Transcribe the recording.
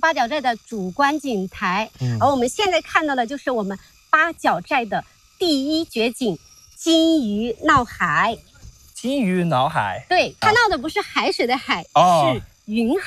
八角寨的主观景台，而我们现在看到的就是我们八角寨的第一绝景——金鱼闹海。 金鱼闹海， 对，看到的不是海水的海，是云海。